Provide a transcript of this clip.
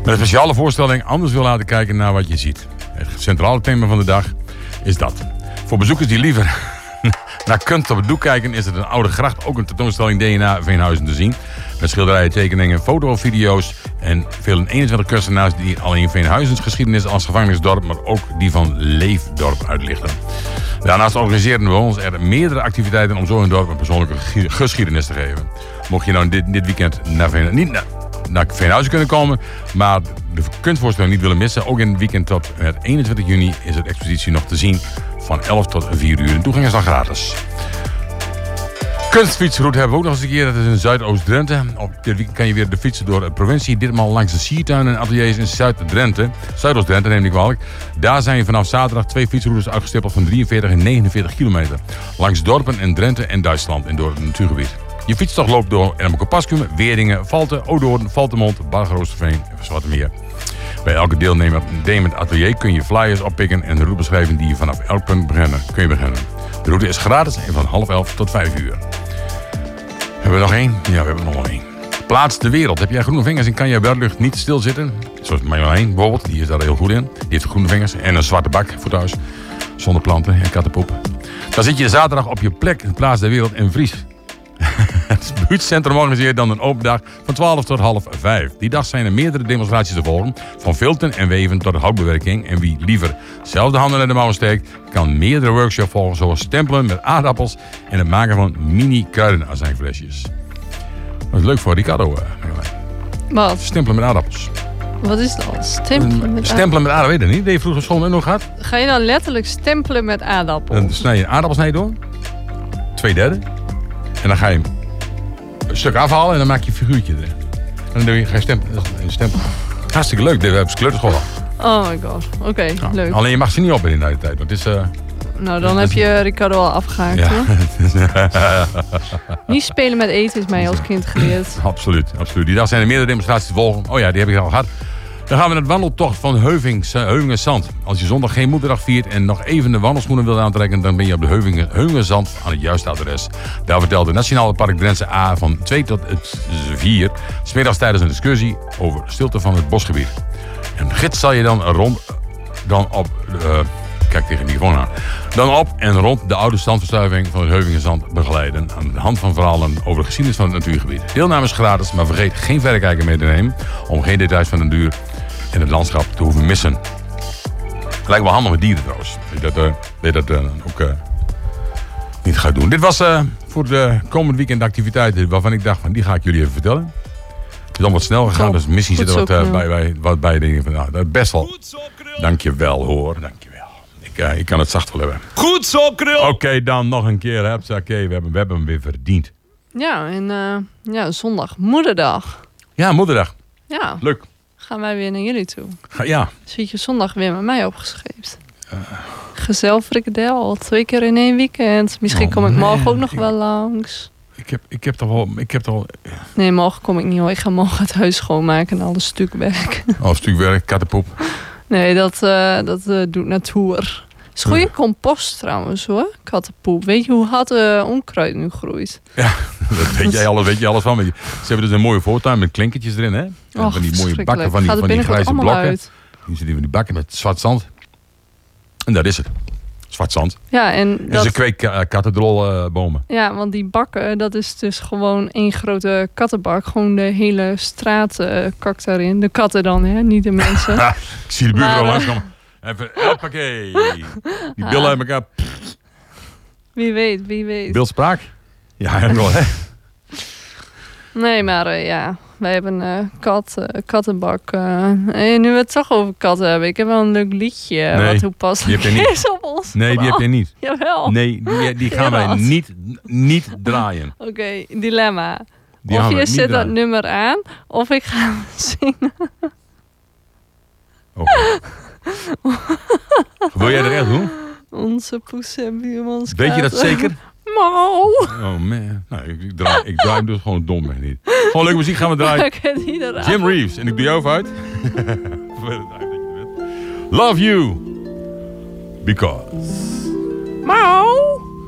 Met een speciale voorstelling anders wil laten kijken naar wat je ziet. Het centrale thema van de dag is dat. Voor bezoekers die liever naar kunst op het doek kijken, is het een oude gracht ook een tentoonstelling DNA Veenhuizen te zien. Met schilderijen, tekeningen, video's en veel 21 kunstenaars die alleen Veenhuizens geschiedenis als gevangenisdorp, maar ook die van Leefdorp uitlichten. Daarnaast organiseren we ons er meerdere activiteiten om zo een dorp een persoonlijke geschiedenis te geven. Mocht je nou dit weekend niet naar Veenhuizen kunnen komen, maar de kunstvoorstelling niet willen missen, ook in het weekend tot en met 21 juni is de expositie nog te zien van 11 tot 4 uur. De toegang is dan gratis. Kunstfietsroute hebben we ook nog eens een keer. Dat is in Zuidoost-Drenthe. Op dit weekend kan je weer de fietsen door de provincie. Ditmaal langs de siertuinen en ateliers in Zuid-Drenthe. Zuidoost-Drenthe neem ik kwalijk. Daar zijn vanaf zaterdag 2 fietsroutes uitgestippeld van 43 en 49 kilometer. Langs dorpen in Drenthe en Duitsland en door het natuurgebied. Je fietstocht loopt door Ermelo-Kopaskum, Weerdingen, Valten, Oudoorn, Valtemont, Bargeroosterveen en Zwartemeer. Bij elke deelnemer atelier kun je flyers oppikken en de route beschrijven die je vanaf elk punt kun je beginnen. De route is gratis en van 10:30 tot 5 uur. Hebben we nog één? Ja, we hebben nog één. Plaats de wereld. Heb jij groene vingers en kan je buitenlucht niet stilzitten? Zoals Marjolein bijvoorbeeld, die is daar heel goed in. Die heeft groene vingers en een zwarte bak voor thuis. Zonder planten en kattenpoep. Dan zit je zaterdag op je plek in Plaats de wereld in Vries. Het buurtcentrum organiseert dan een open dag van 12 tot 4:30. Die dag zijn er meerdere demonstraties te volgen. Van filten en weven tot houtbewerking. En wie liever zelf de handen in de mouwen steekt, kan meerdere workshops volgen. Zoals stempelen met aardappels en het maken van mini kruidenazijnflesjes. Dat is leuk voor Ricardo. Wat? Stempelen met aardappels. Wat is dat? Stempelen met aardappels, weet je niet? Dat je vroeger school nog gehad. Ga je dan letterlijk stempelen met aardappels? Dan snij je een aardappelsnij door. 2/3. En dan ga je een stuk afhalen en dan maak je een figuurtje erin. En dan ga je stempelen. Hartstikke leuk, dit hebben ze kleuterschool al. Oh my god, oké, leuk. Alleen je mag ze niet op in de tijd, want het is... Nou, dan heb je Ricardo al afgehaakt, ja. Niet spelen met eten is mij als kind geleerd. Absoluut. Die dag zijn er meerdere demonstraties te volgen. Oh ja, die heb ik al gehad. Dan gaan we naar de wandeltocht van Heuvingen-Zand. Als je zondag geen moederdag viert en nog even de wandelschoenen wilt aantrekken, dan ben je op de Heuvingen-Zand aan het juiste adres. Daar vertelt de Nationale Park Drentse A van 2 tot 4, 's middags tijdens een discussie over de stilte van het bosgebied. Een gids zal je dan op en rond de oude zandverstuiving van het Heuvingen-Zand begeleiden aan de hand van verhalen over de geschiedenis van het natuurgebied. Deelname is gratis, maar vergeet geen verrekijker mee te nemen om geen details van de natuur en het landschap te hoeven missen. Lijkt wel handig met dieren trouwens. Dat ook niet gaat doen. Dit was voor de komend weekend de activiteiten waarvan ik dacht van die ga ik jullie even vertellen. Het is allemaal wat snel gegaan, dus misschien zit er wat bij dingen van nou, dat best wel. Dankjewel hoor, dankjewel. Ik kan het zacht wel hebben. Goed zo, Krul! Oké, dan nog een keer. We hebben hem weer verdiend. Ja, en zondag, moederdag. Ja, moederdag. Ja. Leuk. Gaan wij weer naar jullie toe. Ja. Zit je zondag weer met mij opgescheept. Gezellig frikadel, al 2 keer in 1 weekend. Misschien kom ik morgen ook nog wel langs. Ik heb toch wel... Nee, morgen kom ik niet hoor. Ik ga morgen het huis schoonmaken en al een stuk werk. Een stuk werk, kattenpoep. Nee, dat doet Natuur. Het is goede compost trouwens hoor, kattenpoep. Weet je hoe hard onkruid nu groeit? Ja, dat weet jij alles van. Ze hebben dus een mooie voortuin met klinkertjes erin, hè? En van die mooie bakken van die grijze blokken. Uit. Die zitten in die bakken met zwart zand. En dat is het. Zwart zand. Ja, en ze kweekt kattendrolbomen. Ja, want die bakken, dat is dus gewoon 1 grote kattenbak. Gewoon de hele straat kakt daarin. De katten dan, hè? Niet de mensen. Ik zie de buurvrouw langskomen. Even, hoppakee. Die billen uit elkaar. Wie weet. Beeldspraak? Ja, wel, hè? Nee, maar wij hebben een kattenbak. Nu we het toch over katten hebben. Ik heb wel een leuk liedje wat toepasselijk is op ons. Nee, die heb je niet. Jawel. Nee, die gaan wij niet draaien. Oké, dilemma. Of je zet dat nummer aan, of ik ga zingen. Okay. Wil jij dat echt doen? Onze poes en buurmans. Weet je dat zeker? Mauw. Oh man. Nou, ik draai hem dus gewoon dom mee niet. Gewoon leuke muziek gaan we draaien. Jim Reeves. En ik doe jou even uit. Love you. Because. Mauw.